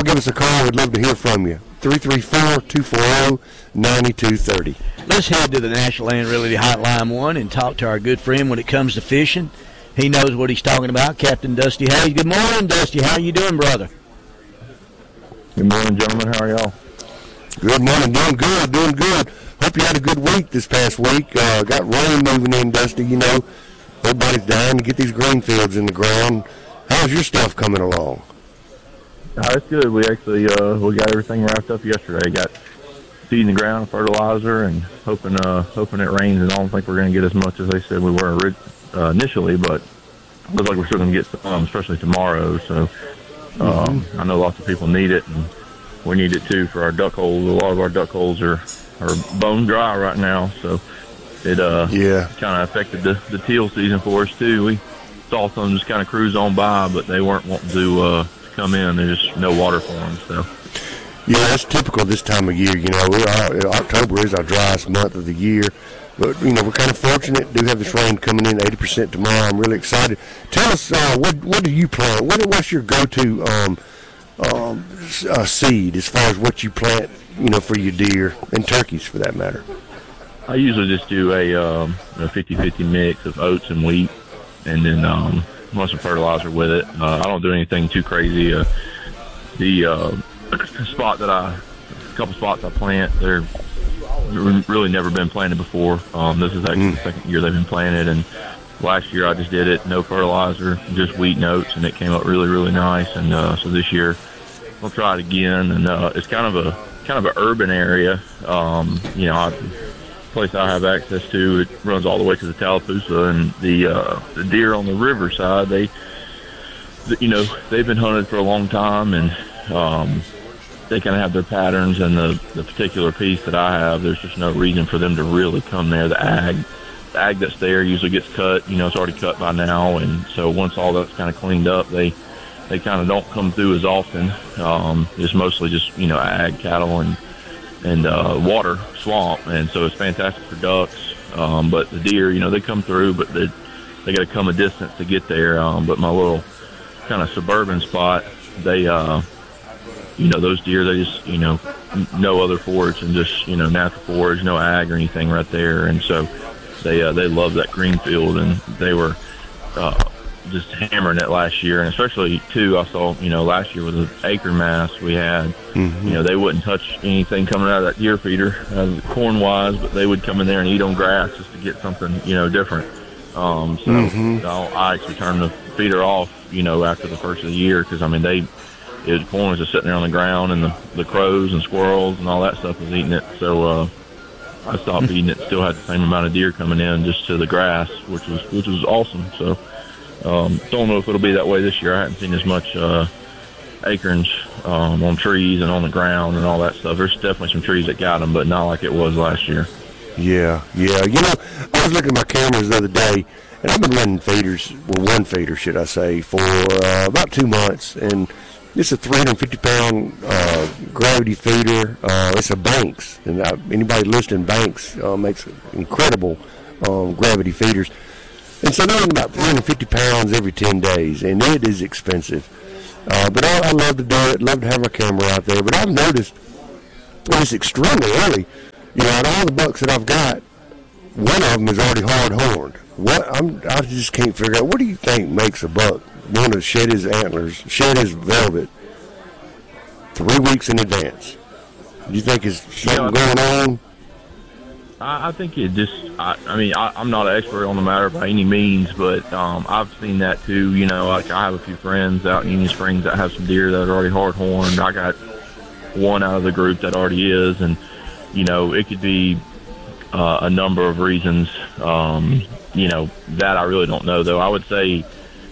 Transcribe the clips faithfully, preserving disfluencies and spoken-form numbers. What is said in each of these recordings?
y'all give us a call. We'd love to hear from you. three three four, two four zero, nine two three zero. Let's head to the National Land Realty Hotline one and talk to our good friend when it comes to fishing. He knows what he's talking about, Captain Dusty Hayes. Good morning, Dusty. How you doing, brother? Good morning, gentlemen. How are y'all? Good morning. Doing good, doing good. Hope you had a good week this past week. Uh, got rain moving in, Dusty. You know, everybody's dying to get these green fields in the ground. How's your stuff coming along? Uh, it's good. We actually uh, we got everything wrapped up yesterday. Got seed in the ground, fertilizer, and hoping uh, hoping it rains. And I don't think we're going to get as much as they said we were uh, initially, but it looks like we're still going to get some, especially tomorrow. So um, mm-hmm. I know lots of people need it, and we need it too for our duck holes. A lot of our duck holes are, are bone dry right now, so it uh, yeah. kind of affected the, the teal season for us too. We saw some just kind of cruise on by, but they weren't wanting to uh, come in. There's just no water for them. So yeah, that's typical this time of year. You know, we are, October is our driest month of the year, but you know we're kind of fortunate. Do have this rain coming in eighty percent tomorrow. I'm really excited. Tell us uh, what what do you plant? What what's your go-to um, um, uh, seed as far as what you plant? You know, for your deer and turkeys, for that matter. I usually just do a um, a fifty-fifty mix of oats and wheat, and then um, want some fertilizer with it. Uh, I don't do anything too crazy. Uh, the uh, spot that I, a couple spots I plant, they're really never been planted before. Um, this is actually mm. the second year they've been planted, and last year I just did it, no fertilizer, just wheat and oats, and it came up really, really nice. And uh, so this year we'll try it again, and uh, it's kind of a kind of an urban area. Um, you know, I, place I have access to, it runs all the way to the Tallapoosa, and the uh, the deer on the riverside, they, the, you know, they've been hunted for a long time, and um, they kind of have their patterns. And the the particular piece that I have, there's just no reason for them to really come there. The ag, the ag that's there usually gets cut. You know, it's already cut by now, and so once all that's kind of cleaned up, they they kind of don't come through as often. Um, it's mostly just you know ag, cattle, and and uh, water, swamp, and so it's fantastic for ducks. Um, but the deer, you know, they come through, but they they got to come a distance to get there. Um, but my little kind of suburban spot, they, uh, you know, those deer, they just, you know, no other forage and just, you know, natural forage, no ag or anything right there. And so they uh, they love that green field, and they were uh, just hammering it last year. And especially, too, I saw, you know, last year with the acre mass we had, mm-hmm. you know, they wouldn't touch anything coming out of that deer feeder, uh, corn-wise, but they would come in there and eat on grass just to get something, you know, different. Um, so mm-hmm. I actually turned the feeder off, you know, after the first of the year because, I mean, they, it was corn was just sitting there on the ground, and the, the crows and squirrels and all that stuff was eating it. So uh, I stopped eating it. Still had the same amount of deer coming in just to the grass, which was which was awesome. So um, don't know if it'll be that way this year. I haven't seen as much uh, acorns um, on trees and on the ground and all that stuff. There's definitely some trees that got them, but not like it was last year. Yeah, yeah. You know, I was looking at my cameras the other day, and I've been running feeders, well, one feeder, should I say, for uh, about two months, and it's a three hundred fifty pound uh, gravity feeder. Uh, it's a Banks, and I, anybody listening, Banks uh, makes incredible um, gravity feeders. And so they're running about three hundred fifty pounds every ten days, and it is expensive. Uh, but I, I love to do it, love to have my camera out there. But I've noticed, well, it's extremely early. You know, out of all the bucks that I've got, one of them is already hard-horned. What I'm, I just can't figure out, what do you think makes a buck want to shed his antlers, shed his velvet three weeks in advance? Do you think there's something going on? I, I think it just, I, I mean, I, I'm not an expert on the matter by any means, but um, I've seen that too. You know, like I have a few friends out in Union Springs that have some deer that are already hard-horned. I got one out of the group that already is, and, you know, it could be uh, a number of reasons. Um, you know, that I really don't know, though. I would say,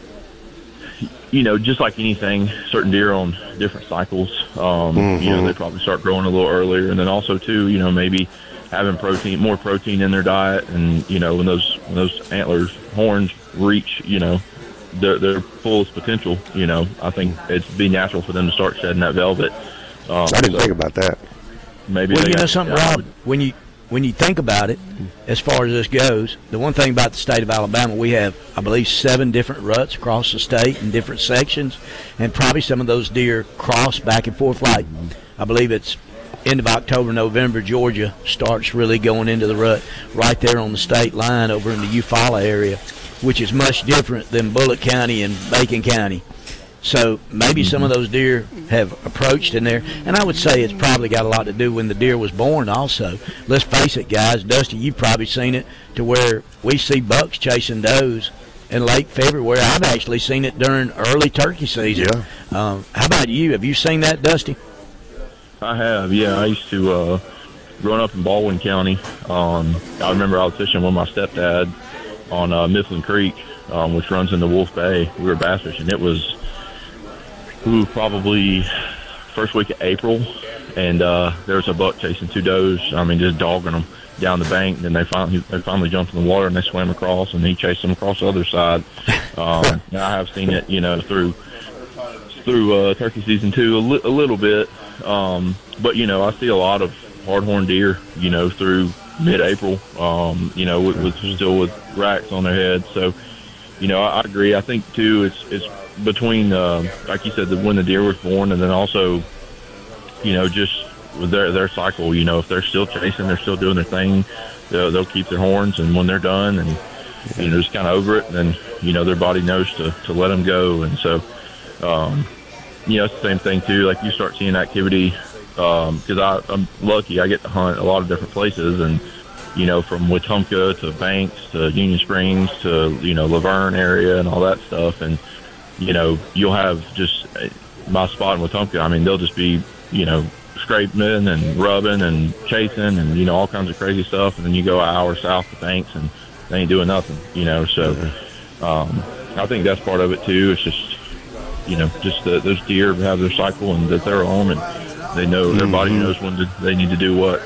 you know, just like anything, certain deer on different cycles, um, mm-hmm. you know, they probably start growing a little earlier. And then also, too, you know, maybe having protein, more protein in their diet. And, you know, when those when those antlers, horns reach, you know, their, their fullest potential, you know, I think it'd be natural for them to start shedding that velvet. Um, I didn't so think about that. Maybe well, they you got, know something, yeah, Rob, when you when you think about it, as far as this goes, the one thing about the state of Alabama, we have, I believe, seven different ruts across the state in different sections, and probably some of those deer cross back and forth. Like, I believe it's end of October, November, Georgia starts really going into the rut right there on the state line over in the Eufaula area, which is much different than Bullitt County and Bacon County. So maybe some of those deer have approached in there, and I would say it's probably got a lot to do when the deer was born also. Let's face it, guys. Dusty, you've probably seen it to where we see bucks chasing does in late February. I've actually seen it during early turkey season. Yeah. Um, how about you? Have you seen that, Dusty? I have, yeah. I used to, uh, growing up in Baldwin County, um, I remember I was fishing with my stepdad on uh, Mifflin Creek, um, which runs into Wolf Bay. We were bass fishing. It was ooh, probably first week of April, and uh, there was a buck chasing two does. I mean, just dogging them down the bank. And then they finally they finally jumped in the water and they swam across, and he chased them across the other side. Um, I have seen it, you know, through through uh, turkey season too, a, li- a little bit. Um, but you know, I see a lot of hardhorn deer, you know, through mid-April. Um, you know, with, with still with racks on their heads. So, you know, I, I agree. I think too, it's it's. between, uh, like you said, the, when the deer was born, and then also, you know, just with their their cycle. You know, if they're still chasing, they're still doing their thing, they'll, they'll keep their horns, and when they're done, and you know, just kind of over it, and then you know, their body knows to to let them go. And so, um, you know, it's the same thing too. Like you start seeing activity, because um, I'm lucky, I get to hunt a lot of different places, and you know, from Wetumpka to Banks to Union Springs to you know Laverne area and all that stuff, and you know, you'll have just my spot in Wetumpka. I mean, they'll just be, you know, scraping and rubbing and chasing and, you know, all kinds of crazy stuff. And then you go an hour south of Banks and they ain't doing nothing, you know. So um, I think that's part of it, too. It's just, you know, just the, those deer have their cycle and that they're on, and they know, their body knows when to, they need to do what.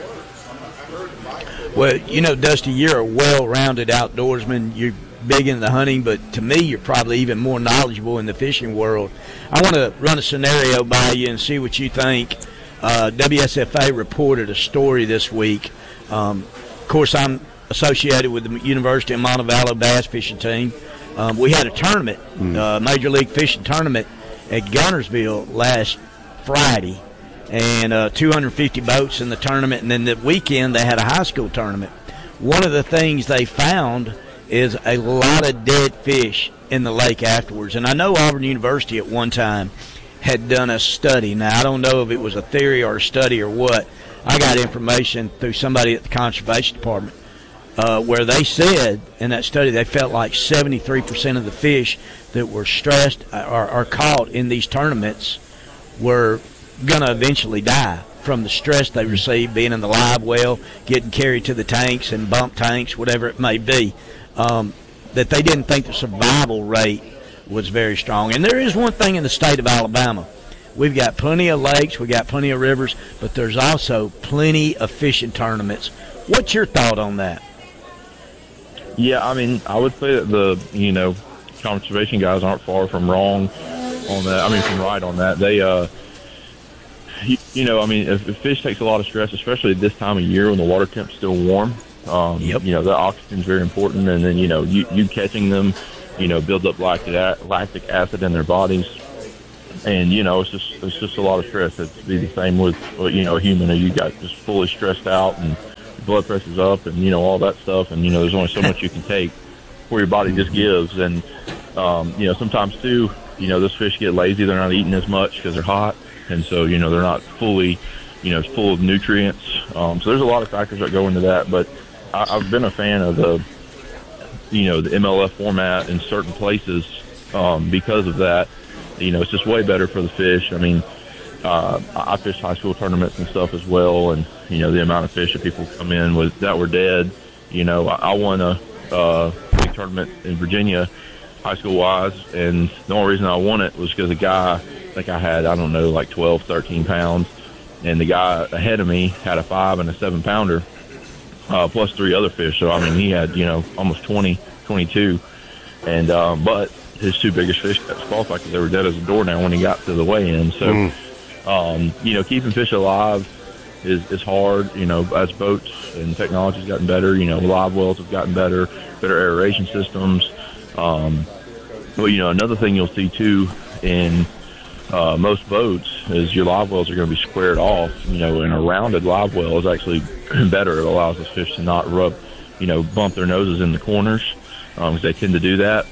Well, you know, Dusty, you're a well-rounded outdoorsman. You're big into the hunting, but to me, you're probably even more knowledgeable in the fishing world. I want to run a scenario by you and see what you think. Uh, W S F A reported a story this week. Um, of course, I'm associated with the University of Montevallo bass fishing team. Um, we had a tournament, mm. uh, Major League Fishing tournament at Gunnersville last Friday, and uh, two hundred fifty boats in the tournament, and then the weekend they had a high school tournament. One of the things they found is a lot of dead fish in the lake afterwards. And I know Auburn University at one time had done a study. Now, I don't know if it was a theory or a study or what. I got information through somebody at the Conservation Department uh, where they said in that study they felt like seventy-three percent of the fish that were stressed or, or caught in these tournaments were going to eventually die from the stress they received being in the live well, getting carried to the tanks and bump tanks, whatever it may be. Um, that they didn't think the survival rate was very strong. And there is one thing in the state of Alabama. We've got plenty of lakes, we've got plenty of rivers, but there's also plenty of fishing tournaments. What's your thought on that? Yeah, I mean, I would say that the, you know, conservation guys aren't far from wrong on that. I mean, from right on that. They, uh, you, you know, I mean, if, if fish takes a lot of stress, especially at this time of year when the water temp's still warm, Um, yep. You know, the oxygen is very important, and then, you know, you, you catching them, you know, builds up lactic, lactic acid in their bodies. And, you know, it's just it's just a lot of stress. It'd be the same with, you know, a human. You got just fully stressed out and blood pressure's up and, you know, all that stuff. And, you know, there's only so much you can take before your body just gives. And, um, you know, sometimes, too, you know, those fish get lazy. They're not eating as much because they're hot. And so, you know, they're not fully, you know, full of nutrients. Um, so there's a lot of factors that go into that. But I've been a fan of the, you know, the M L F format in certain places um, because of that. You know, it's just way better for the fish. I mean, uh, I fished high school tournaments and stuff as well, and, you know, the amount of fish that people come in with that were dead. You know, I, I won a uh, big tournament in Virginia high school-wise, and the only reason I won it was because a guy, I think I had, I don't know, like twelve, thirteen pounds, and the guy ahead of me had a five and a seven-pounder. Uh, plus three other fish. So, I mean, he had, you know, almost twenty, twenty-two. And, um, but his two biggest fish got disqualified because they were dead as a doornail when he got to the weigh-in. So, mm. um, you know, keeping fish alive is, is hard, you know, as boats and technology's gotten better. You know, live wells have gotten better, better aeration systems. Um, well, you know, another thing you'll see, too, in uh, most boats is your live wells are going to be squared off. You know, and a rounded live well is actually better. It allows the fish to not rub, you know, bump their noses in the corners, because um, they tend to do that.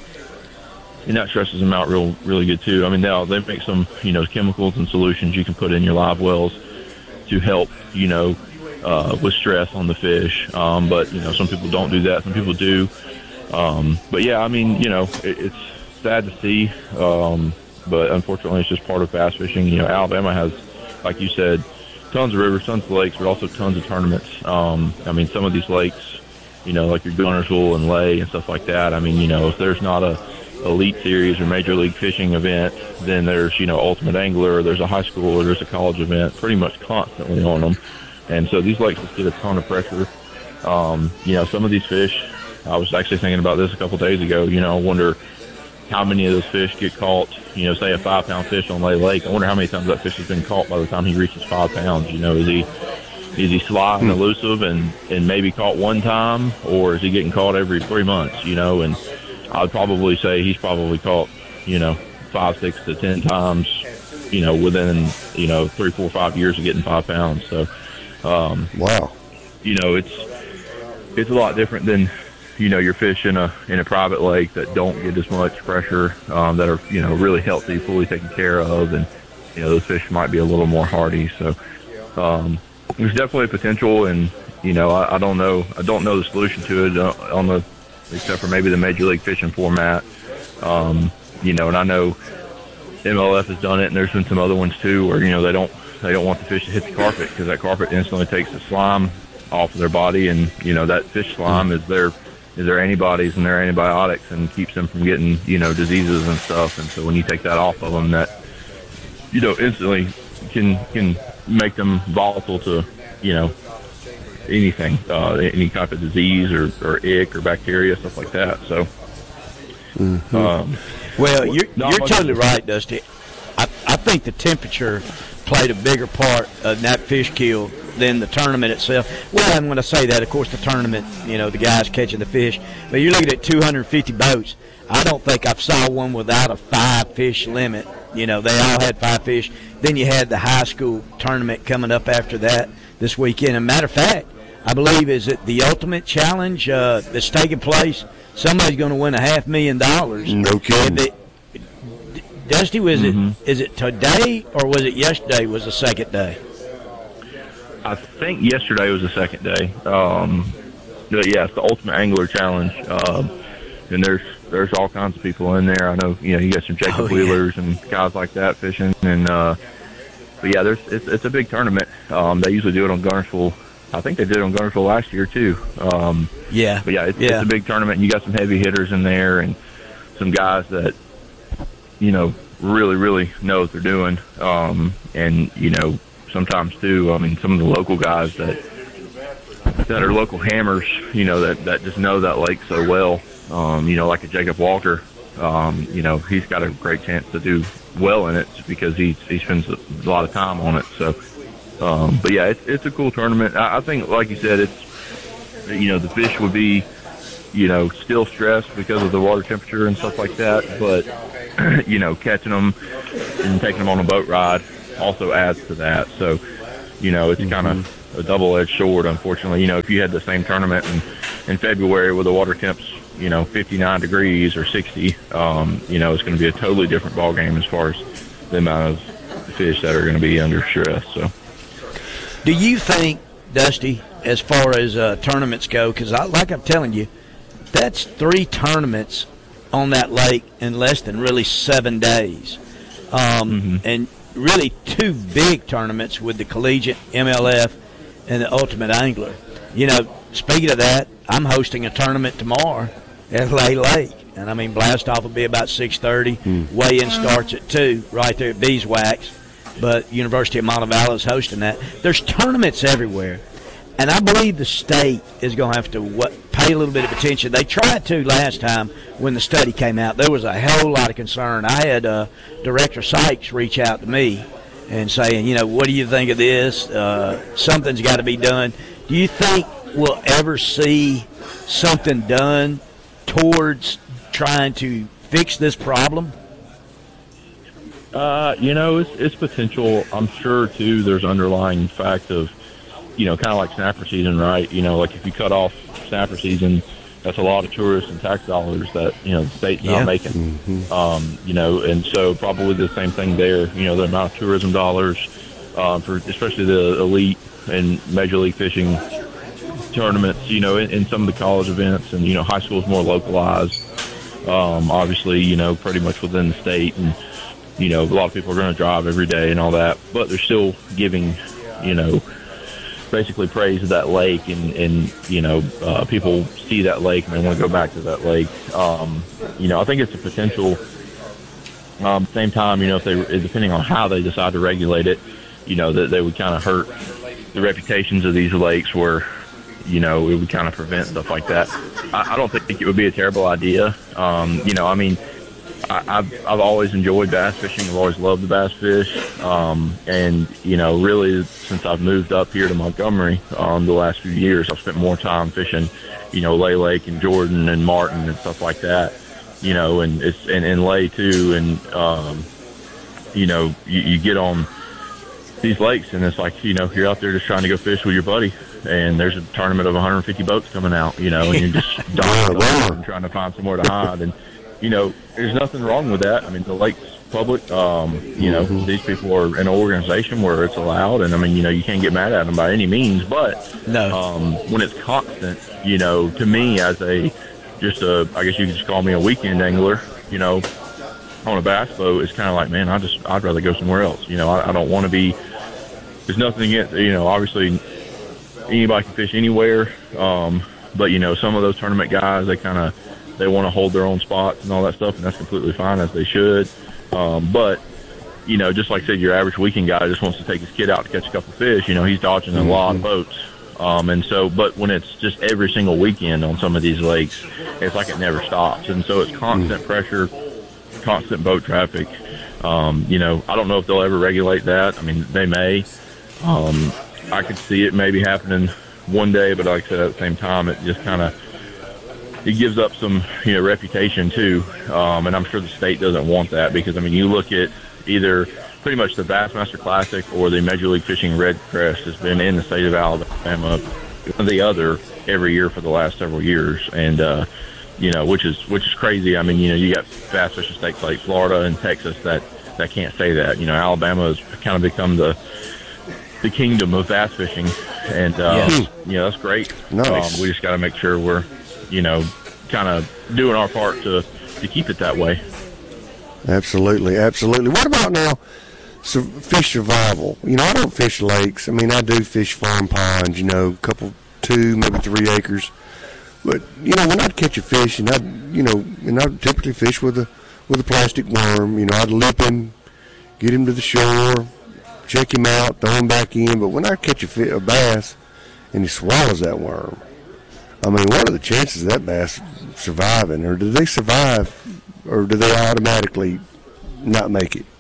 And that stresses them out real, really good, too. I mean, they they make some, you know, chemicals and solutions you can put in your live wells to help, you know, uh, with stress on the fish. Um, but, you know, some people don't do that. Some people do. Um, but, yeah, I mean, you know, it, it's sad to see. Um, but, unfortunately, it's just part of bass fishing. You know, Alabama has, like you said, tons of rivers, tons of lakes, but also tons of tournaments. Um, I mean, some of these lakes, you know, like your Guntersville and Lay and stuff like that. I mean, you know, if there's not a elite series or major league fishing event, then there's, you know, Ultimate Angler, or there's a high school, or there's a college event pretty much constantly on them. And so these lakes just get a ton of pressure. Um, you know, some of these fish, I was actually thinking about this a couple days ago, you know, I wonder how many of those fish get caught, you know, say a five pound fish on Lay Lake. I wonder how many times that fish has been caught by the time he reaches five pounds. You know, is he, is he sly and elusive and, and maybe caught one time, or is he getting caught every three months, you know? And I'd probably say he's probably caught, you know, five, six to ten times, you know, within, you know, three, four, five years of getting five pounds. So, um, wow, you know, it's it's a lot different than, you know, your fish in a in a private lake that don't get as much pressure, um, that are, you know, really healthy, fully taken care of, and, you know, those fish might be a little more hardy. So, um, there's definitely potential, and, you know, I, I don't know, I don't know the solution to it uh, on the. except for maybe the Major League Fishing format. Um, you know, and I know M L F has done it, and there's been some other ones too, where, you know, they don't they don't want the fish to hit the carpet, because that carpet instantly takes the slime off of their body, and, you know, that fish slime is their is their antibodies and their antibiotics, and keeps them from getting, you know, diseases and stuff. And so when you take that off of them, that, you know, instantly can can make them volatile to, you know, anything, uh, any type of disease or, or ick or bacteria, stuff like that. So, mm-hmm. um, well, you're, you're totally right, Dusty. I, I think the temperature played a bigger part of that fish kill than the tournament itself. Well, and when I say that, of course, the tournament, you know, the guys catching the fish. But you're looking at two hundred fifty boats. I don't think I've saw one without a five-fish limit. You know, they all had five fish. Then you had the high school tournament coming up after that this weekend. As a matter of fact, I believe, is it the Ultimate Challenge uh, that's taking place? Somebody's going to win a half million dollars. No kidding. It, Dusty, was mm-hmm. it is it today or was it yesterday was the second day? I think yesterday was the second day. Um, but yeah, it's the Ultimate Angler Challenge. Um, and there's there's all kinds of people in there. I know, you know, you got some Jacob oh, yeah. Wheelers and guys like that fishing. And uh, but yeah, there's it's, it's a big tournament. Um, they usually do it on Guntersville. I think they did it on Guntersville last year too. Um, yeah. But yeah, it's, yeah, it's a big tournament. And you got some heavy hitters in there, and some guys that, you know, really, really know what they're doing. Um, and, you know, sometimes too, I mean, some of the local guys that that are local hammers, you know, that, that just know that lake so well. Um, you know, like a Jacob Walker, um, you know, he's got a great chance to do well in it because he he spends a lot of time on it. So, um, but yeah, it's it's a cool tournament. I, I think, like you said, it's, you know, the fish would be, you know, still stressed because of the water temperature and stuff like that. But, you know, catching them and taking them on a boat ride also adds to that. So, you know, it's mm-hmm. kind of a double-edged sword, unfortunately. You know, if you had the same tournament in, in February with the water temps, you know, fifty-nine degrees or sixty, um, you know, it's going to be a totally different ball game as far as the amount of fish that are going to be under stress. So, do you think, Dusty, as far as uh, tournaments go, because I, like I'm telling you, that's three tournaments on that lake in less than really seven days. Um, mm-hmm. And really two big tournaments with the collegiate M L F and the Ultimate Angler. You know, speaking of that, I'm hosting a tournament tomorrow at Lay Lake. And, I mean, blast-off will be about six thirty. Mm. Weigh-in starts at two right there at Beeswax. But University of Montevallo is hosting that. There's tournaments everywhere. And I believe the state is going to have to what, pay a little bit of attention. They tried to last time when the study came out. There was a whole lot of concern. I had uh, Director Sykes reach out to me and saying, you know, what do you think of this? Uh, something's got to be done. Do you think we'll ever see something done towards trying to fix this problem? Uh, you know, it's, it's potential. I'm sure, too, there's underlying fact of, you know, kind of like snapper season, right? You know, like if you cut off snapper season, that's a lot of tourists and tax dollars that, you know, the state's yeah. not making. Mm-hmm. Um, you know, and so probably the same thing there. You know, the amount of tourism dollars, uh, for especially the elite and Major League Fishing tournaments, you know, in, in some of the college events, and, you know, high school is more localized, um, obviously, you know, pretty much within the state. And, you know, a lot of people are going to drive every day and all that, but they're still giving, you know, basically praise of that lake, and, and you know, uh, people see that lake and they want to go back to that lake. Um, you know, I think it's a potential. Um, same time, you know, if they, depending on how they decide to regulate it, you know, that they would kind of hurt the reputations of these lakes, where, you know, it would kind of prevent stuff like that. I, I don't think it would be a terrible idea. Um, you know, I mean, I, I've I've always enjoyed bass fishing. I've always loved the bass fish, um, and you know, really since I've moved up here to Montgomery, um, the last few years, I've spent more time fishing, you know, Lay Lake and Jordan and Martin and stuff like that. You know, and it's and, and Lay too, and um, you know, you, you get on these lakes, and it's like, you know, you're out there just trying to go fish with your buddy, and there's a tournament of one hundred fifty boats coming out, you know, and you're just dying and trying to find somewhere to hide. And you know, there's nothing wrong with that. I mean, the lake's public. Um, you know, mm-hmm. These people are in an organization where it's allowed, and I mean, you know, you can't get mad at them by any means. But no. um, when it's constant, you know, to me as a just a, I guess you could just call me a weekend angler, you know, on a bass boat, it's kind of like, man, I just I'd rather go somewhere else. You know, I, I don't want to be. There's nothing against, you know, obviously anybody can fish anywhere, um, but you know, some of those tournament guys, they kind of. They want to hold their own spots and all that stuff, and that's completely fine, as they should. Um, but, you know, just like I said, your average weekend guy just wants to take his kid out to catch a couple of fish. You know, he's dodging a lot of boats. Um, and so, but when it's just every single weekend on some of these lakes, it's like it never stops. And so it's constant pressure, constant boat traffic. Um, you know, I don't know if they'll ever regulate that. I mean, they may. Um, I could see it maybe happening one day, but like I said, at the same time, it just kind of, it gives up some, you know, reputation too, um, and I'm sure the state doesn't want that, because I mean, you look at either pretty much the Bassmaster Classic or the Major League Fishing Red Crest has been in the state of Alabama, the other every year for the last several years, and uh, you know, which is which is crazy. I mean, you know, you got bass fishing states like Florida and Texas that that can't say that. You know, Alabama has kind of become the the kingdom of bass fishing, and uh, yes. you know, that's great. Nice. Um, we just got to make sure we're, you know, kind of doing our part to, to keep it that way. Absolutely, absolutely. What about now, so fish survival? You know, I don't fish lakes. I mean, I do fish farm ponds, you know, a couple, two, maybe three acres. But, you know, when I'd catch a fish, and I'd, you know, and I'd typically fish with a, with a plastic worm, you know, I'd lip him, get him to the shore, check him out, throw him back in. But when I catch a, fi- a bass and he swallows that worm, I mean, what are the chances of that bass surviving? Or do they survive, or do they automatically not make it?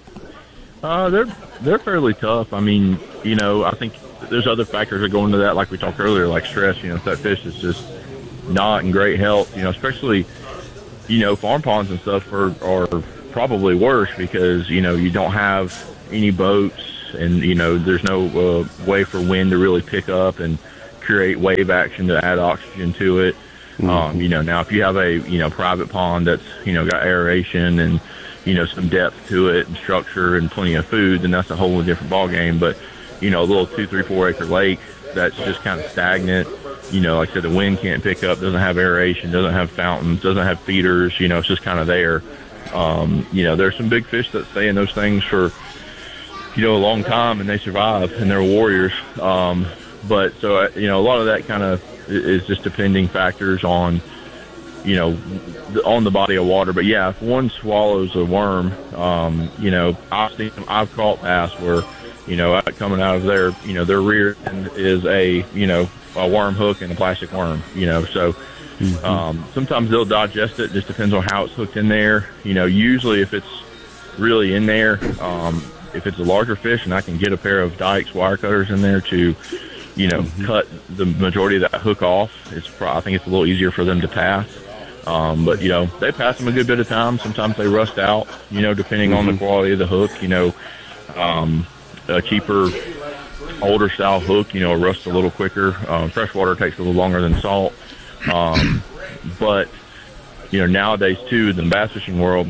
Uh, they're they're fairly tough. I mean, you know, I think there's other factors that go into that, like we talked earlier, like stress. You know, if that fish is just not in great health, you know, especially, you know, farm ponds and stuff are, are probably worse, because, you know, you don't have any boats, and, you know, there's no uh, way for wind to really pick up and create wave action to add oxygen to it. Mm-hmm. Um, you know, now if you have a, you know, private pond that's, you know, got aeration and, you know, some depth to it and structure and plenty of food, then that's a whole different ball game. But, you know, a little two, three, four acre lake that's just kind of stagnant, you know, like I said, the wind can't pick up, doesn't have aeration, doesn't have fountains, doesn't have feeders, you know, it's just kind of there. Um, you know, there's some big fish that stay in those things for, you know, a long time, and they survive, and they're warriors. Um, But so, uh, you know, a lot of that kind of is just depending factors on, you know, the, on the body of water. But yeah, if one swallows a worm, um, you know, I've seen, I've caught bass where, you know, coming out of their, you know, their rear end is a, you know, a worm hook and a plastic worm, you know, so mm-hmm. um, sometimes they'll digest it. Just depends on how it's hooked in there. You know, usually if it's really in there, um, if it's a larger fish and I can get a pair of Dykes wire cutters in there to, you know, mm-hmm. cut the majority of that hook off, it's pro- I think it's a little easier for them to pass. Um, but, you know, they pass them a good bit of time. Sometimes they rust out, you know, depending mm-hmm. on the quality of the hook. You know, um, a cheaper, older style hook, you know, rusts a little quicker. Um, freshwater takes a little longer than salt. Um, but, you know, nowadays, too, in the bass fishing world,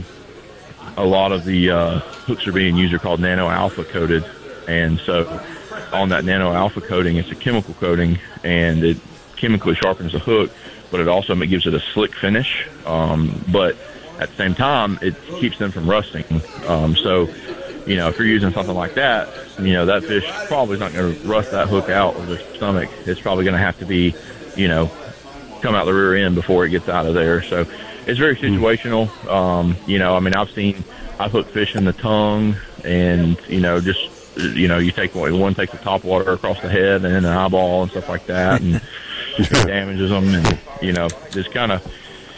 a lot of the uh, hooks are being used are called nano alpha coated. And so on that nano alpha coating, it's a chemical coating, and it chemically sharpens the hook, but it also gives it a slick finish. Um, but at the same time, it keeps them from rusting. Um, so, you know, if you're using something like that, you know, that fish probably is not going to rust that hook out of their stomach. It's probably going to have to be, you know, come out the rear end before it gets out of there. So it's very situational. Um, you know, I mean, I've seen, I've hooked fish in the tongue, and, you know, just, you know, you take one, one takes the top water across the head and then an eyeball and stuff like that, and it damages them. And, you know, just kind of,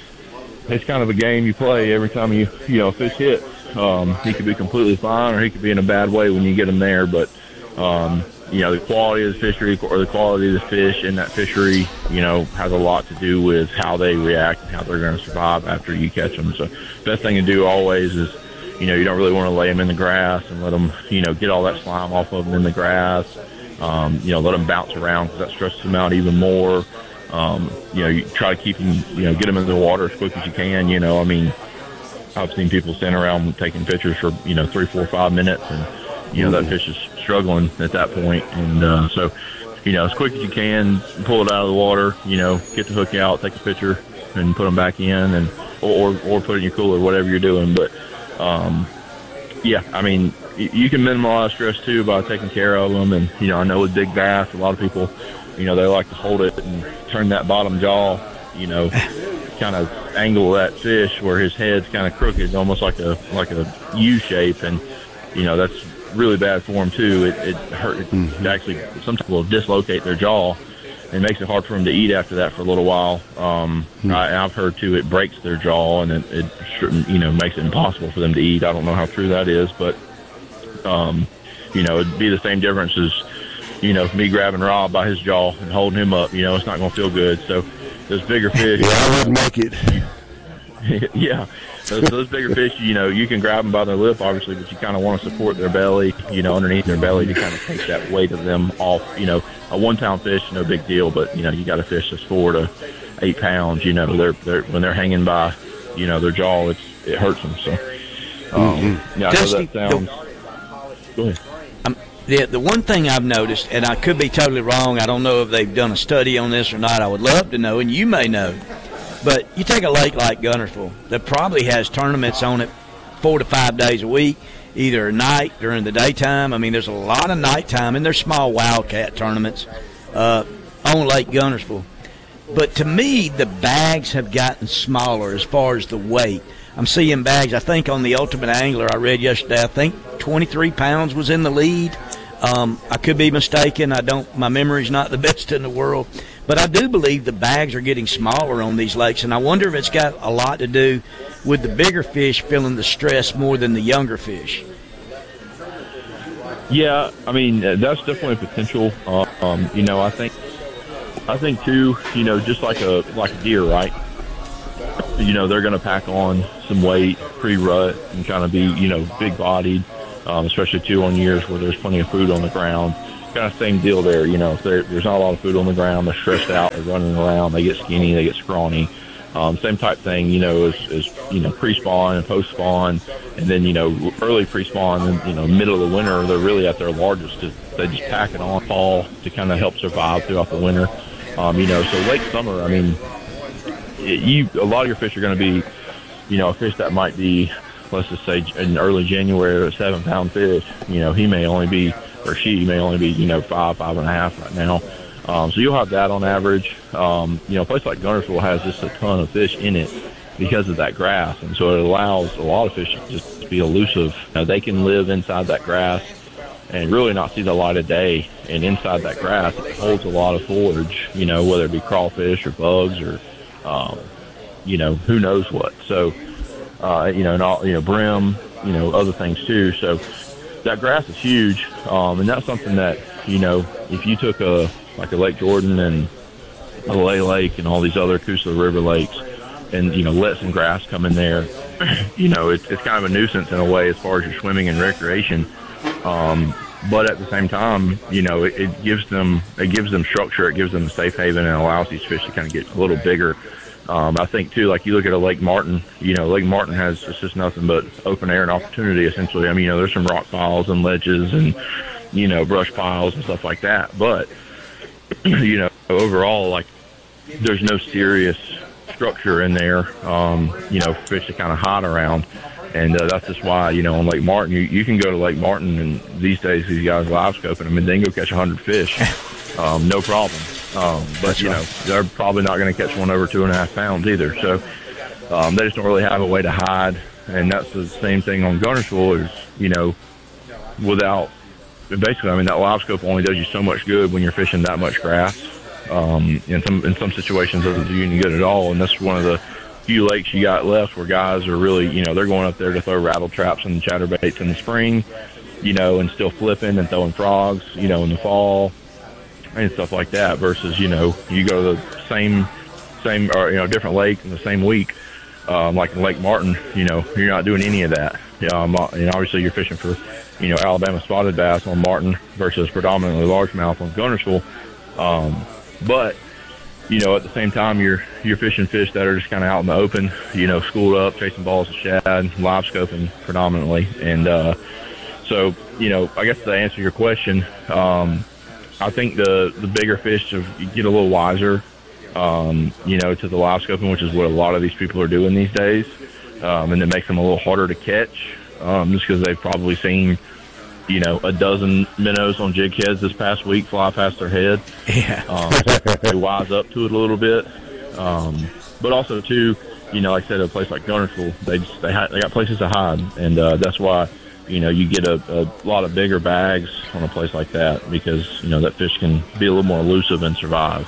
it's kind of a game you play every time you, you know, fish hits. Um, he could be completely fine, or he could be in a bad way when you get him there. But, um, you know, the quality of the fishery or the quality of the fish in that fishery, you know, has a lot to do with how they react and how they're going to survive after you catch them. So best thing to do always is, you know, you don't really want to lay them in the grass and let them, you know, get all that slime off of them in the grass. Um, you know, let them bounce around because that stresses them out even more. Um, you know, you try to keep them, you know, get them in the water as quick as you can. You know, I mean, I've seen people stand around taking pictures for, you know, three, four, five minutes, and, you know, that fish is struggling at that point. And uh, so, you know, as quick as you can, pull it out of the water, you know, get the hook out, take a picture, and put them back in, and or or put it in your cooler, whatever you're doing. But, um, yeah, I mean, you can minimize stress, too, by taking care of them. And, you know, I know with big bass, a lot of people, you know, they like to hold it and turn that bottom jaw, you know, kind of angle that fish where his head's kind of crooked, almost like a like a U shape. And, you know, that's really bad for them, too. It, it hurt. It mm-hmm. actually sometimes will dislocate their jaw. It makes it hard for them to eat after that for a little while. Um, mm-hmm. I, I've heard, too, it breaks their jaw, and it, it, you know, makes it impossible for them to eat. I don't know how true that is, but, um, you know, it'd be the same difference as, you know, me grabbing Rob by his jaw and holding him up. You know, it's not going to feel good. So those bigger fish. Yeah, I wouldn't make it. Yeah. Those, those bigger fish, you know, you can grab them by their lip, obviously, but you kind of want to support their belly, you know, underneath their belly to kind of take that weight of them off. You know, a one-pound fish, no big deal, but, you know, you got a fish that's four to eight pounds, you know, they're, they're when they're hanging by, you know, their jaw, it's, it hurts them. So, um, mm-hmm. yeah, I know that sounds. Go ahead. Um, the, the one thing I've noticed, and I could be totally wrong, I don't know if they've done a study on this or not, I would love to know, and you may know. But you take a lake like Guntersville that probably has tournaments on it four to five days a week, either at night, during the daytime. I mean, there's a lot of nighttime, and there's small wildcat tournaments uh, on Lake Guntersville. But to me, the bags have gotten smaller as far as the weight. I'm seeing bags, I think on the Ultimate Angler I read yesterday, I think twenty-three pounds was in the lead. Um, I could be mistaken. I don't. My memory's not the best in the world. But I do believe the bags are getting smaller on these lakes, and I wonder if it's got a lot to do with the bigger fish feeling the stress more than the younger fish. Yeah, I mean, that's definitely a potential. Uh, um, you know, I think, I think too, you know, just like a like a deer, right? You know, they're going to pack on some weight pre-rut and kind of be, you know, big-bodied, um, especially too on years where there's plenty of food on the ground. Kind of same deal there, you know, if there's not a lot of food on the ground, they're stressed out, they're running around, they get skinny, they get scrawny. Um, same type thing, you know, as, as you know, pre-spawn and post-spawn, and then, you know, early pre-spawn and, you know, middle of the winter, they're really at their largest because they just pack it on fall to kind of help survive throughout the winter. Um, you know, so late summer, I mean, it, you a lot of your fish are going to be, you know, a fish that might be, let's just say in early January, a seven-pound fish, you know, he may only be, or she may only be, you know, five, five and a half right now. Um, so you'll have that on average. Um, you know, a place like Guntersville has just a ton of fish in it because of that grass. And so it allows a lot of fish to just be elusive. Now, they can live inside that grass and really not see the light of day. And inside that grass, it holds a lot of forage, you know, whether it be crawfish or bugs or, um, you know, who knows what. So, uh, you know, and all, you know, brim, you know, other things too. So, that grass is huge, um, and that's something that, you know, if you took a like a Lake Jordan and a Lay Lake and all these other Coosa River lakes, and you know, let some grass come in there, you know, it's it's kind of a nuisance in a way as far as your swimming and recreation. Um, but at the same time, you know, it, it gives them it gives them structure, it gives them a safe haven, and allows these fish to kind of get a little bigger. Um, I think, too, like you look at a Lake Martin, you know, Lake Martin has it's just nothing but open air and opportunity, essentially. I mean, you know, there's some rock piles and ledges and, you know, brush piles and stuff like that. But, you know, overall, like, there's no serious structure in there, um, you know, for fish to kind of hide around. And uh, that's just why, you know, on Lake Martin, you, you can go to Lake Martin, and these days these guys live scoping them, and they can go catch one hundred fish. Um, no problem. Um, but, That's you right. know, they're probably not going to catch one over two and a half pounds either. So um, they just don't really have a way to hide. And that's the same thing on Guntersville is, you know, without basically, I mean, that live scope only does you so much good when you're fishing that much grass. Um, in some in some situations, it doesn't do you any good at all. And that's one of the few lakes you got left where guys are really, you know, they're going up there to throw rattle traps and chatterbaits in the spring, you know, and still flipping and throwing frogs, you know, in the fall. And stuff like that versus, you know, you go to the same, same or, you know, different lake in the same week, um, like in Lake Martin, you know, you're not doing any of that. Um, and obviously you're fishing for, you know, Alabama spotted bass on Martin versus predominantly largemouth on Guntersville. Um, but, you know, at the same time, you're, you're fishing fish that are just kind of out in the open, you know, schooled up, chasing balls of shad, live scoping predominantly. And, uh, so, you know, I guess to answer your question, um, I think the, the bigger fish have, you get a little wiser, um, you know, to the live scoping, which is what a lot of these people are doing these days. Um, and it makes them a little harder to catch, um, just because they've probably seen, you know, a dozen minnows on jig heads this past week fly past their head. Yeah. Um, so they wise up to it a little bit. Um, but also, too, you know, like I said, a place like Guntersville, they just, they, ha- they got places to hide. And uh, that's why, you know, you get a, a lot of bigger bags on a place like that because, you know, that fish can be a little more elusive and survive.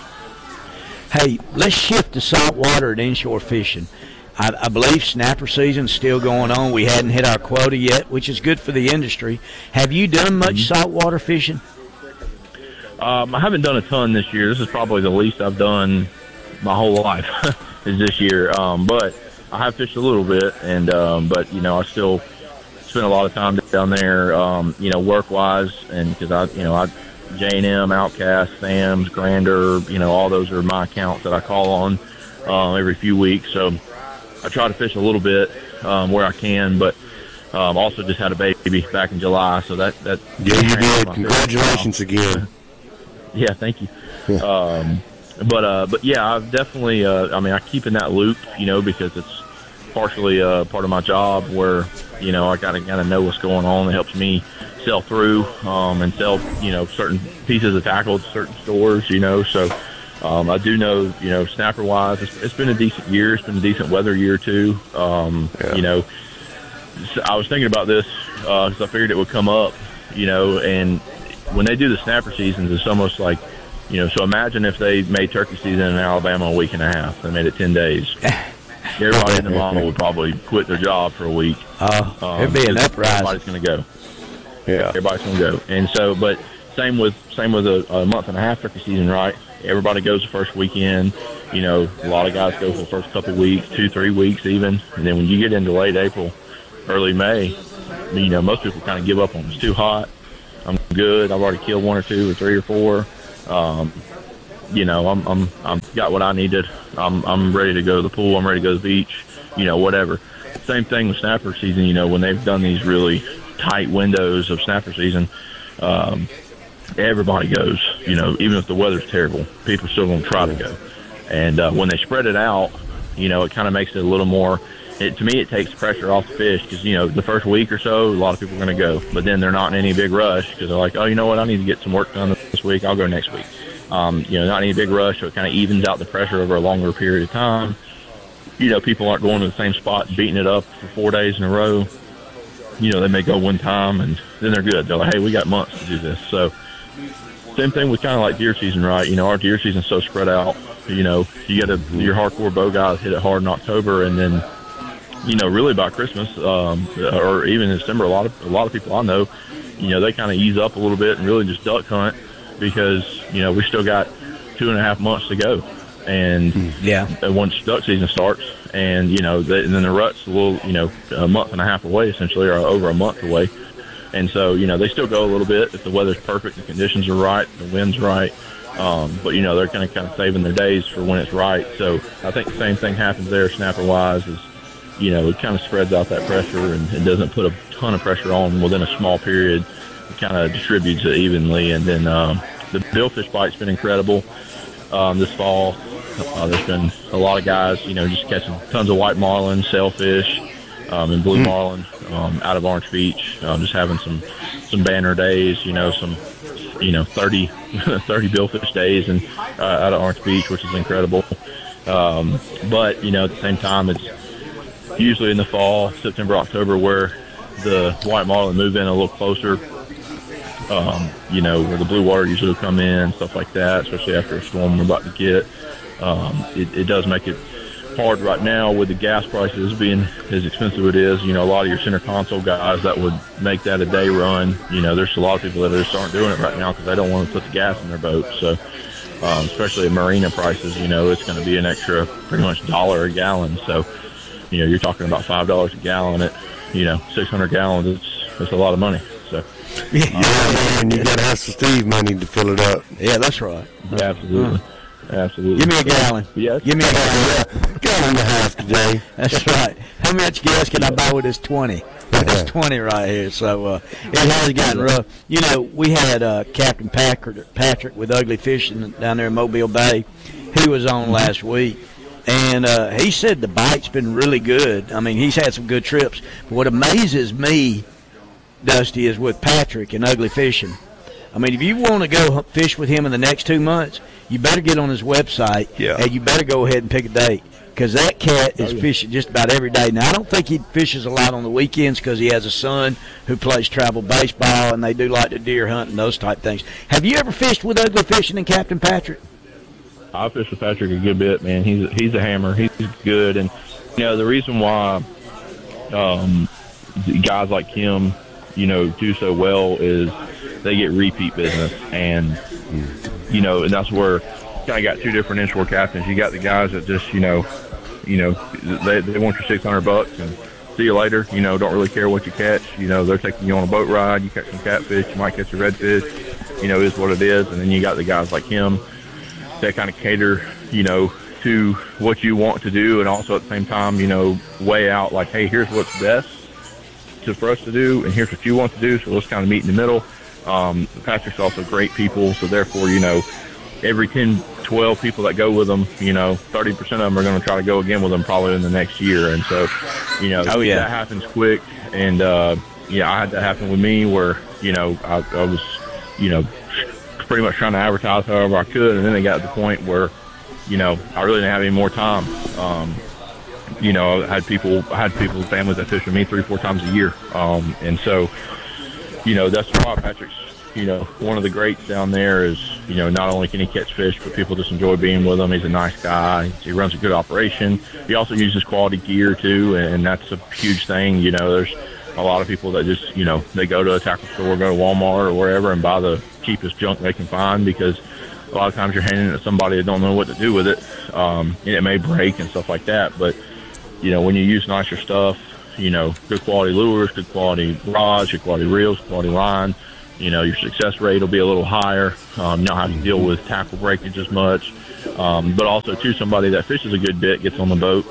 Hey, let's shift to saltwater and inshore fishing. I, I believe snapper season's still going on. We hadn't hit our quota yet, which is good for the industry. Have you done much mm-hmm. saltwater fishing? Um, I haven't done a ton this year. This is probably the least I've done my whole life is this year. Um, but I have fished a little bit, and um, but, you know, I still – spent a lot of time down there, um, you know, work-wise, and because I, you know, I, J and M, Outcast, Sam's, Grander, you know, all those are my accounts that I call on um, every few weeks. So I try to fish a little bit um, where I can, but um, also just had a baby back in July, so that that yeah, you did. Congratulations again. Yeah, thank you. um, but uh, but yeah, I've definitely. Uh, I mean, I keep in that loop, you know, because it's partially uh, part of my job where, you know, I gotta gotta know what's going on. It helps me sell through um, and sell, you know, certain pieces of tackle to certain stores, you know. So um, I do know, you know, snapper wise, it's, it's been a decent year. It's been a decent weather year too. Um, yeah. You know, I was thinking about this because uh, I figured it would come up, you know, and when they do the snapper seasons, it's almost like, you know, so imagine if they made turkey season in Alabama a week and a half. They made it ten days. Everybody in the mama would probably quit their job for a week. Oh, uh, um, it'd be an uprising. Everybody's going to go. Yeah, everybody's going to go. And so, but same with same with a, a month and a half turkey season, right? Everybody goes the first weekend. You know, a lot of guys go for the first couple of weeks, two, three weeks even. And then when you get into late April, early May, you know, most people kind of give up on it. It's too hot. I'm good. I've already killed one or two or three or four. Um, you know, I'm I'm I'm got what I needed. I'm I'm ready to go to the pool. I'm ready to go to the beach. You know, whatever. Same thing with snapper season. You know, when they've done these really tight windows of snapper season, um, everybody goes. You know, even if the weather's terrible, people are still going to try to go. And uh, when they spread it out, you know, it kind of makes it a little more. It, to me, it takes pressure off the fish because, you know, the first week or so, a lot of people are going to go. But then they're not in any big rush because they're like, oh, you know what, I need to get some work done this week. I'll go next week. Um, you know, not any big rush, so it kind of evens out the pressure over a longer period of time. You know, people aren't going to the same spot and beating it up for four days in a row. You know, they may go one time, and then they're good. They're like, hey, we got months to do this. So same thing with kind of like deer season, right? You know, our deer season's so spread out. You know, you got to, your hardcore bow guys hit it hard in October, and then, you know, really by Christmas um, or even in December, a lot of a lot of people I know, you know, they kind of ease up a little bit and really just duck hunt because, you know, we still got two and a half months to go. And yeah, once duck season starts, and, you know, the, and then the rut's a little, you know, a month and a half away, essentially, or over a month away. And so, you know, they still go a little bit if the weather's perfect, the conditions are right, the wind's right. Um, but, you know, they're kind of kind of saving their days for when it's right. So I think the same thing happens there snapper-wise is, you know, it kind of spreads out that pressure and it doesn't put a ton of pressure on within a small period. It kind of distributes it evenly. And then um, the billfish bite's been incredible um, this fall. Uh, there's been a lot of guys, you know, just catching tons of white marlin, sailfish, um, and blue marlin um, out of Orange Beach. Um, just having some, some banner days, you know, some, you know, thirty, thirty billfish days and uh, out of Orange Beach, which is incredible. Um, but, you know, at the same time, it's usually in the fall, September, October, where the white marlin move in a little closer. Um, you know, where the blue water usually will come in, stuff like that, especially after a storm we're about to get. Um, it, it does make it hard right now with the gas prices being as expensive as it is. You know, a lot of your center console guys that would make that a day run, you know, there's a lot of people that just aren't doing it right now because they don't want to put the gas in their boat. So, um, especially at marina prices, you know, it's going to be an extra pretty much dollar a gallon. So, you know, you're talking about five dollars a gallon at, you know, six hundred gallons. It's, it's a lot of money. So, yeah, man, you got to have some Steve money to fill it up. Yeah, that's right. Yeah, absolutely. Huh. Absolutely. Give me a gallon. Yes. Give me a gallon. Yeah, gallon and a half today. That's right. How much gas can I buy with this twenty? This twenty right here. So uh, it has gotten rough. You know, we had uh, Captain Patrick, Patrick with Ugly Fishing down there in Mobile Bay. He was on last week. And uh, he said the bite's been really good. I mean, he's had some good trips. But what amazes me, Dusty, is with Patrick and Ugly Fishing. I mean, if you want to go fish with him in the next two months, you better get on his website, yeah. and you better go ahead and pick a date because that cat is oh, yeah. fishing just about every day. Now, I don't think he fishes a lot on the weekends because he has a son who plays travel baseball, and they do like to deer hunt and those type things. Have you ever fished with Ugly Fishing and Captain Patrick? I fish with Patrick a good bit, man. He's he's a hammer. He's good, and you know the reason why um, guys like him, you know, do so well is they get repeat business, and you know, and that's where you kind of got two different inshore captains. You got the guys that just, you know, you know, they they want your six hundred bucks and see you later. You know, don't really care what you catch. You know, they're taking you on a boat ride. You catch some catfish, you might catch a redfish. You know, is what it is. And then you got the guys like him that kind of cater, you know, to what you want to do, and also at the same time, you know, weigh out like, hey, here's what's best to, for us to do, and here's what you want to do. So let's kind of meet in the middle. Um, Patrick's also great people, so therefore, you know, every ten, twelve people that go with them, you know, thirty percent of them are going to try to go again with them probably in the next year. And so, you know, oh, yeah. that happens quick. And, uh, yeah, I had that happen with me where, you know, I, I was, you know, pretty much trying to advertise however I could. And then they got to the point where, you know, I really didn't have any more time. Um, you know, I had people, I had people, families that fish with me three, four times a year. Um, and so, you know, that's why Patrick's, you know, one of the greats down there is, you know, not only can he catch fish, but people just enjoy being with him. He's a nice guy. He runs a good operation. He also uses quality gear, too, and that's a huge thing. You know, there's a lot of people that just, you know, they go to a tackle store, go to Walmart or wherever and buy the cheapest junk they can find because a lot of times you're handing it to somebody that don't know what to do with it. Um, and it may break and stuff like that. But, you know, when you use nicer stuff, you know, good quality lures, good quality rods, good quality reels, quality line, you know, your success rate will be a little higher. Um, you don't have to deal with tackle breakage as much. Um, but also, too, somebody that fishes a good bit gets on the boat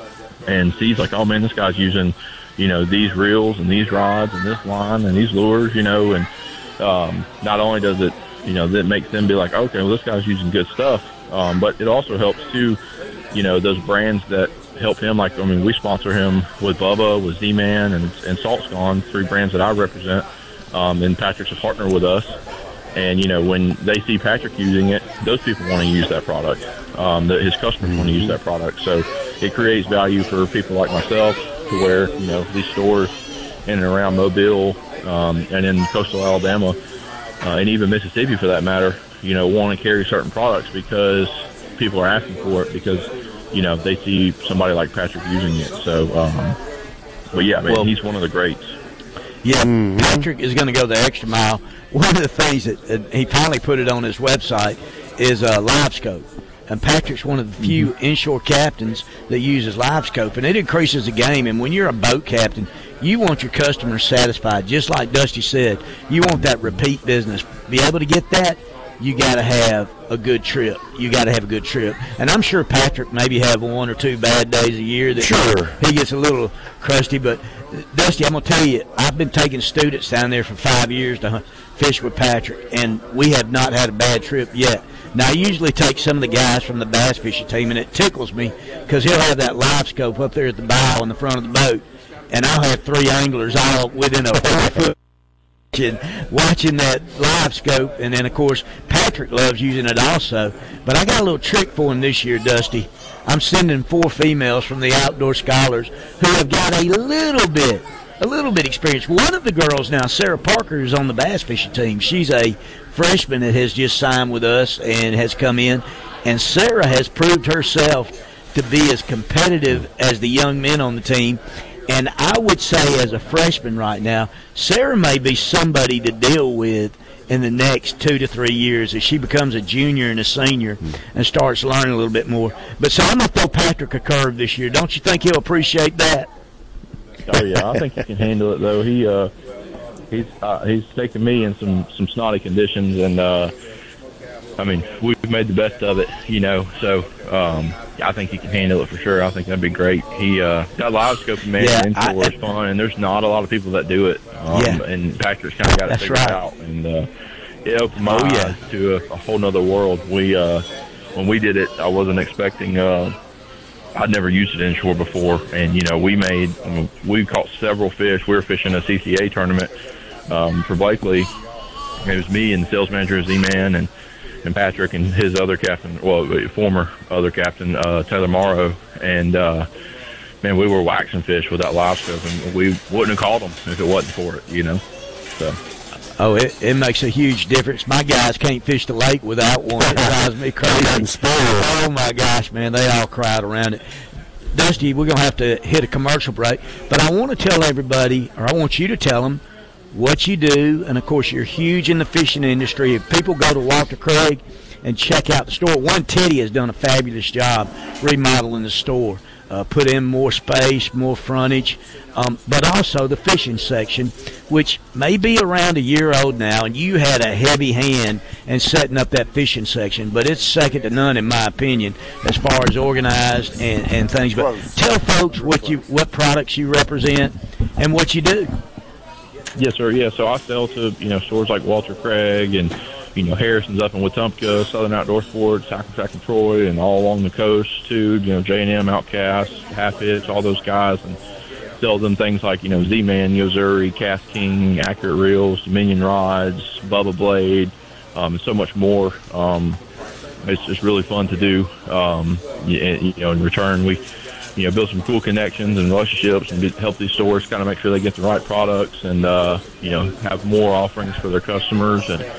and sees like, oh, man, this guy's using, you know, these reels and these rods and this line and these lures, you know, and um, not only does it, you know, that makes them be like, okay, well, this guy's using good stuff, um, but it also helps, too, you know, those brands that help him. Like, I mean, we sponsor him with Bubba, with Z-Man, and, and Salt's Gone, three brands that I represent. Um, and Patrick's a partner with us. And, you know, when they see Patrick using it, those people want to use that product. Um, the, his customers mm-hmm. want to use that product. So it creates value for people like myself to where, you know, these stores in and around Mobile um, and in coastal Alabama uh, and even Mississippi for that matter, you know, want to carry certain products because people are asking for it because, you know, they see somebody like Patrick using it. So, um, but yeah, man, well, he's one of the greats. Yeah, Mm-hmm. Patrick is going to go the extra mile. One of the things that uh, he finally put it on his website is uh, live scope. And Patrick's one of the few mm-hmm. inshore captains that uses live scope, and it increases the game. And when you're a boat captain, you want your customers satisfied. Just like Dusty said, you want that repeat business. Be able to get that, you got to have a good trip. You got to have a good trip. And I'm sure Patrick maybe have one or two bad days a year that sure. he gets a little crusty. But, Dusty, I'm going to tell you, I've been taking students down there for five years to fish with Patrick, and we have not had a bad trip yet. Now, I usually take some of the guys from the bass fishing team, and it tickles me because he'll have that live scope up there at the bow in the front of the boat, and I'll have three anglers all within a four-foot watching that live scope. And then, of course, Patrick loves using it also. But I got a little trick for him this year, Dusty. I'm sending four females from the Outdoor Scholars who have got a little bit a little bit experience. One of the girls now, Sarah Parker, is on the bass fishing team. She's a freshman that has just signed with us and has come in. And Sarah has proved herself to be as competitive as the young men on the team. And I would say as a freshman right now, Sarah may be somebody to deal with in the next two to three years as she becomes a junior and a senior and starts learning a little bit more. But so I'm going to throw Patrick a curve this year. Don't you think he'll appreciate that? Oh yeah, I think he can handle it though. He uh, he's uh, he's taken me in some some snotty conditions, and uh, I mean we've made the best of it, you know. So um, I think he can handle it for sure. I think that'd be great. He uh, that live scope man yeah, inshore is fun, and there's not a lot of people that do it. Um, yeah. And Patrick's kind of got it figured right. out, and uh, it opened my oh, yeah. eyes to a, a whole nother world. We uh, when we did it, I wasn't expecting. Uh, I'd never used it inshore before, and you know we made I mean, we caught several fish. We were fishing a C C A tournament um, for Blakely. It was me and the sales manager Z-Man and and Patrick and his other captain, well, former other captain uh, Taylor Morrow, and uh, man, we were waxing fish with that live scope, and we wouldn't have caught them if it wasn't for it, you know. So. Oh, it, it makes a huge difference. My guys can't fish the lake without one. It drives me crazy. Oh, my gosh, man, they all crowd around it. Dusty, we're going to have to hit a commercial break, but I want to tell everybody, or I want you to tell them, what you do, and, of course, you're huge in the fishing industry. If people go to Walter Craig and check out the store, one, Teddy has done a fabulous job remodeling the store. Uh, put in more space, more frontage, um, but also the fishing section, which may be around a year old now, and you had a heavy hand in setting up that fishing section, but it's second to none in my opinion as far as organized and, and things. But tell folks what you what products you represent and what you do. Yes, sir. Yeah, so I sell to you know stores like Walter Craig and you know Harrison's up in Wetumpka, Southern Outdoor Sports, Hackensack and Troy, and all along the coast too. You know J and M, Outcast, Half Hitch, all those guys, and sell them things like you know Z-Man, Yozuri, Cast King, Accurate Reels, Dominion Rods, Bubba Blade, um, and so much more. Um, it's just really fun to do. Um, you, you know, in return we. You know, build some cool connections and relationships and get, help these stores kind of make sure they get the right products and, uh, you know, have more offerings for their customers. And,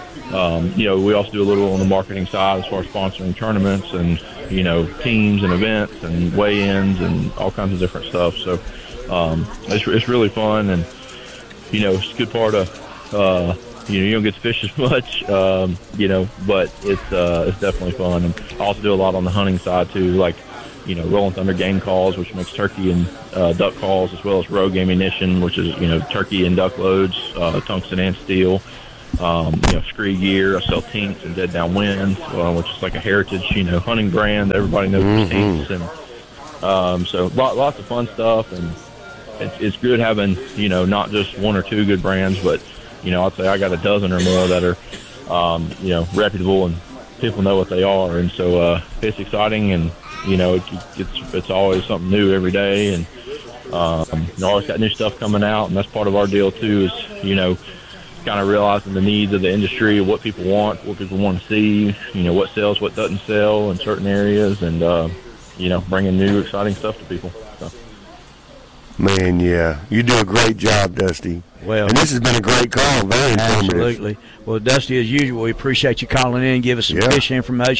um, you know, we also do a little on the marketing side as far as sponsoring tournaments and, you know, teams and events and weigh-ins and all kinds of different stuff. So um, it's, it's really fun and, you know, it's a good part of, uh, you know, you don't get to fish as much, um, you know, but it's, uh, it's definitely fun. And I also do a lot on the hunting side too, like, you know, Rolling Thunder game calls, which makes turkey and uh, duck calls, as well as Rogue Ammunition, which is, you know, turkey and duck loads, uh, tungsten and steel. Um, you know, Scree gear. I sell Tinks and Dead Downwind, uh, which is like a heritage, you know, hunting brand. Everybody knows mm-hmm. Tinks. And um, so lot, lots of fun stuff. And it's, it's good having, you know, not just one or two good brands, but, you know, I'd say I got a dozen or more that are, um, you know, reputable and people know what they are. And so uh, it's exciting and, you know, it, it's it's always something new every day, and um, you always got new stuff coming out, and that's part of our deal too. Is you know, kind of realizing the needs of the industry, what people want, what people want to see, you know, what sells, what doesn't sell in certain areas, and uh, you know, bringing new exciting stuff to people. So. Man, yeah, you do a great job, Dusty. Well, and this has been a great call, very informative. Absolutely. Well, Dusty, as usual, we appreciate you calling in and give us some yeah. fish information.